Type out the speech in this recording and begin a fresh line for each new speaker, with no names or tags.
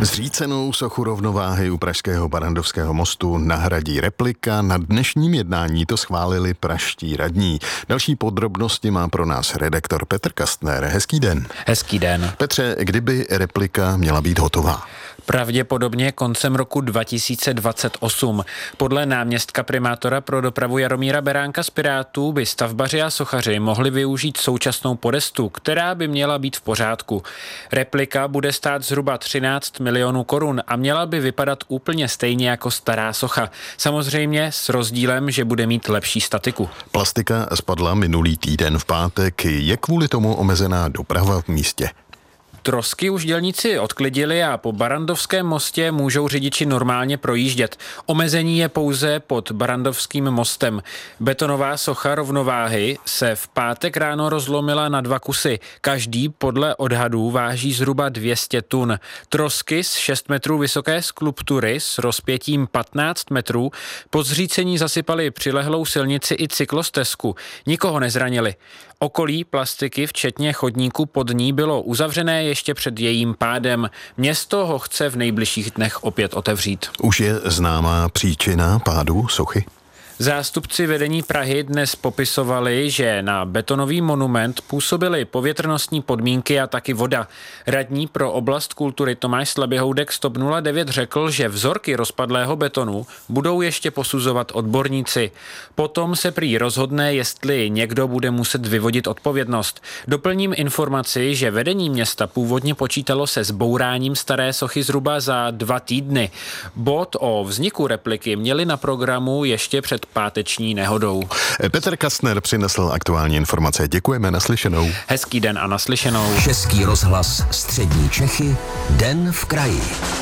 Zřícenou sochu rovnováhy u pražského Barrandovského mostu nahradí replika. Na dnešním jednání to schválili pražští radní. Další podrobnosti má pro nás redaktor Petr Kastner. Hezký den.
Hezký den.
Petře, kdyby replika měla být hotová?
Pravděpodobně koncem roku 2028. Podle náměstka primátora pro dopravu Jaromíra Beránka z Pirátů by stavbaři a sochaři mohli využít současnou podestu, která by měla být v pořádku. Replika bude stát zhruba 13 milionů korun a měla by vypadat úplně stejně jako stará socha. Samozřejmě s rozdílem, že bude mít lepší statiku.
Plastika spadla minulý týden v pátek. Je kvůli tomu omezená doprava v místě?
Trosky už dělníci odklidili a po Barrandovském mostě můžou řidiči normálně projíždět. Omezení je pouze pod Barrandovským mostem. Betonová socha rovnováhy se v pátek ráno rozlomila na 2 kusy. Každý podle odhadů váží zhruba 200 tun. Trosky z 6 metrů vysoké skulptury s rozpětím 15 metrů po zřícení zasypaly přilehlou silnici i cyklostezku. Nikoho nezranili. Okolí plastiky, včetně chodníku pod ní, bylo uzavřené ještě před jejím pádem. Město ho chce v nejbližších dnech opět otevřít.
Už je známá příčina pádu sochy?
Zástupci vedení Prahy dnes popisovali, že na betonový monument působily povětrnostní podmínky a taky voda. Radní pro oblast kultury Tomáš Slaběhoudek z TOP 09 řekl, že vzorky rozpadlého betonu budou ještě posuzovat odborníci. Potom se prý rozhodne, jestli někdo bude muset vyvodit odpovědnost. Doplním informaci, že vedení města původně počítalo se zbouráním staré sochy zhruba za 2 týdny. Bod o vzniku repliky měli na programu ještě před páteční nehodou.
Petr Kastner přinesl aktuální informace. Děkujeme, naslyšenou.
Hezký den a naslyšenou.
Český rozhlas Střední Čechy, Den v kraji.